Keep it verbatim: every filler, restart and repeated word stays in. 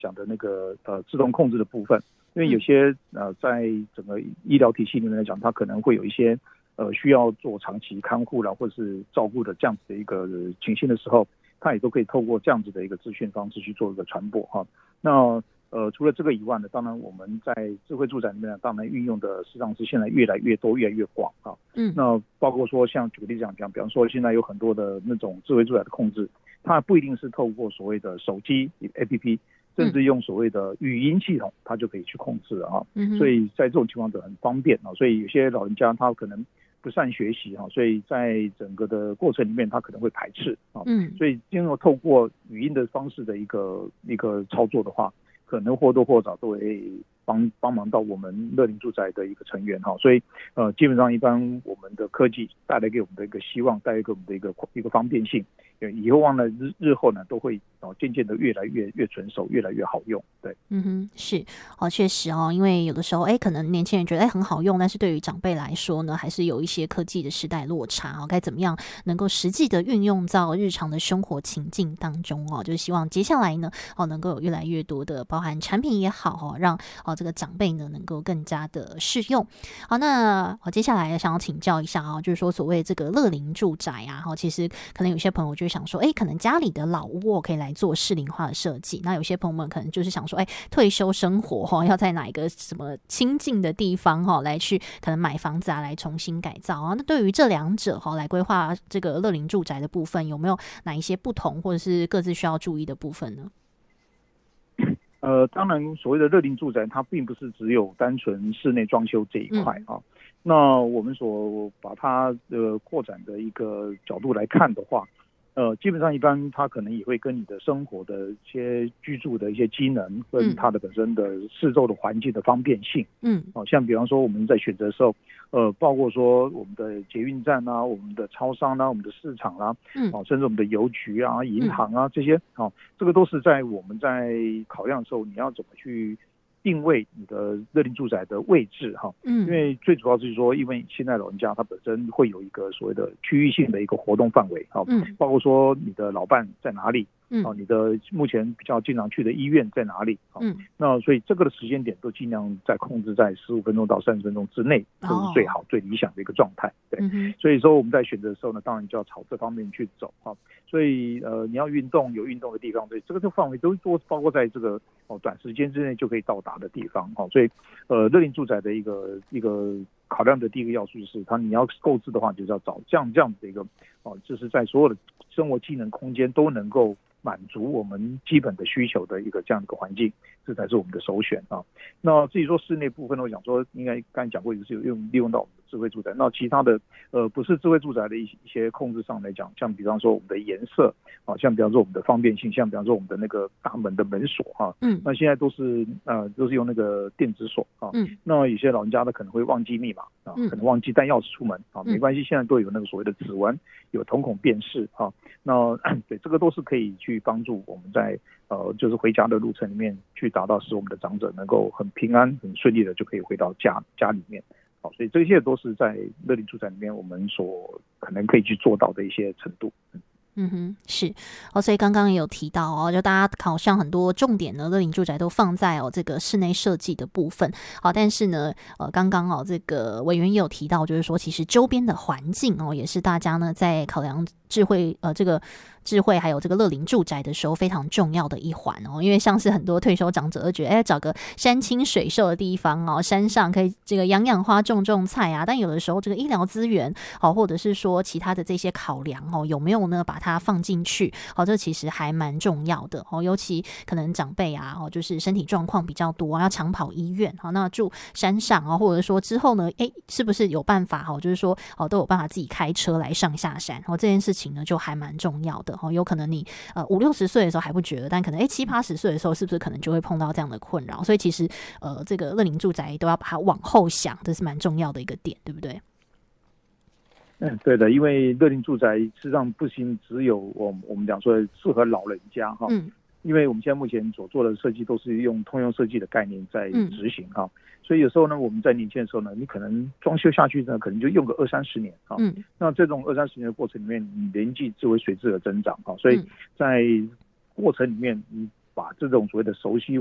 讲的那个呃自动控制的部分，因为有些呃在整个医疗体系里面来讲，它可能会有一些呃需要做长期看护啦或者是照顾的这样子的一个情形的时候，它也都可以透过这样子的一个资讯方式去做一个传播哈。那呃，除了这个以外呢，当然我们在智慧住宅里面，当然运用的实际上是现在越来越多、越来越广啊。嗯，那包括说像举个例子讲讲，比方说现在有很多的那种智慧住宅的控制，它不一定是透过所谓的手机 A P P， 甚至用所谓的语音系统，它就可以去控制了啊。嗯，所以在这种情况就很方便啊。所以有些老人家他可能不善学习哈，所以在整个的过程里面他可能会排斥啊。嗯，所以经过透过语音的方式的一个一个操作的话，可能或多或少都会帮帮忙到我们乐龄住宅的一个成员哈，所以呃基本上一般我们的科技带来给我们的一个希望，带来给我们的一个一个方便性，以后望呢日日后呢都会哦渐渐的越来越越成熟，越来越好用。对， 嗯哼，是哦，确实哦，因为有的时候哎，可能年轻人觉得哎很好用，但是对于长辈来说呢，还是有一些科技的时代落差哦，该怎么样能够实际的运用到日常的生活情境当中哦，就是希望接下来呢哦能够有越来越多的包含产品也好哦，让哦这个长辈呢能够更加的适用。好，那我、哦、接下来想要请教一下啊、哦，就是说所谓这个乐龄住宅啊，哈、哦，其实可能有些朋友就想说，哎，可能家里的老屋可以来做适龄化的设计，那有些朋友们可能就是想说，哎，退休生活哈、哦，要在哪一个什么清静的地方哈、哦，来去可能买房子啊，来重新改造啊。那对于这两者哈、哦，来规划这个乐龄住宅的部分，有没有哪一些不同，或者是各自需要注意的部分呢？ 呃，当然，所谓的乐龄住宅，它并不是只有单纯室内装修这一块啊。嗯、那我们所把它呃扩展的一个角度来看的话，呃，基本上一般它可能也会跟你的生活的一些居住的一些机能，跟它的本身的四周的环境的方便性，嗯，哦，像比方说我们在选择的时候，呃，包括说我们的捷运站啊，我们的超商啊，我们的市场啊，嗯，哦，甚至我们的邮局啊、银行啊这些，哦，这个都是在我们在考量的时候，你要怎么去定位你的乐龄住宅的位置哈，嗯，因为最主要是说，因为现在老人家他本身会有一个所谓的区域性的一个活动范围哈，嗯，包括说你的老伴在哪里，嗯，哦，你的目前比较经常去的医院在哪里，嗯，那所以这个的时间点都尽量在控制在十五分钟到三十分钟之内，这是最好、哦、最理想的一个状态，对，嗯，所以说我们在选择的时候呢，当然就要朝这方面去走哈，所以呃你要运动有运动的地方，所以这个这个范围都都包括在这个哦短时间之内就可以到达的地方，哦，所以呃乐龄住宅的一个一个考量的第一个要素是，它你要购置的话，就是要找这样这样子的一个哦，就是在所有的生活机能空间都能够满足我们基本的需求的一个这样的一个环境，这才是我们的首选啊。那至于说室内部分，我想说应该刚才讲过，就是有用利用到我们的智慧住宅。那其他的呃不是智慧住宅的一些一些控制上来讲，像比方说我们的颜色啊，像比方说我们的方便性，像比方说我们的那个大门的门锁啊，嗯，那现在都是呃都是用那个电子锁啊，嗯，那有些老人家呢可能会忘记密码啊，可能忘记带钥匙出门啊，没关系，现在都有那个所谓的指纹，有瞳孔辨识啊，那对这个都是可以去帮助我们在呃就是回家的路程里面去达到使我们的长者能够很平安很顺利的就可以回到家家里面，好，所以这些都是在乐龄住宅里面我们所可能可以去做到的一些程度。嗯嗯哼，是哦，所以刚刚也有提到哦，就大家好像很多重点呢，乐龄住宅都放在哦这个室内设计的部分，好，但是呢，呃，刚刚哦这个委员也有提到，就是说其实周边的环境哦，也是大家呢在考量智慧呃这个智慧还有这个乐龄住宅的时候非常重要的一环哦，因为像是很多退休长者都觉得，哎，找个山清水秀的地方哦，山上可以这个养养花、种种菜啊，但有的时候这个医疗资源哦，或者是说其他的这些考量哦，有没有呢？把它放进去，哦，这其实还蛮重要的哦，尤其可能长辈啊，哦，就是身体状况比较多，要常跑医院，好，那住山上啊，或者说之后呢，哎，是不是有办法哈？就是说哦，都有办法自己开车来上下山，哦，这件事情呢就还蛮重要的哦。有可能你呃五六十岁的时候还不觉得，但可能哎七八十岁的时候，是不是可能就会碰到这样的困扰？所以其实呃，这个乐龄住宅都要把它往后想，这是蛮重要的一个点，对不对？ 嗯，对的，因为乐龄住宅事实上不仅只有我我们讲说适合老人家哈，嗯，因为我们现在目前所做的设计都是用通用设计的概念在执行哈，嗯，所以有时候呢，我们在年轻的时候呢，你可能装修下去呢，可能就用个二三十年哈，嗯，那这种二三十年的过程里面，你年纪只会随之而增长哈，所以在过程里面你把把这种所谓的熟悉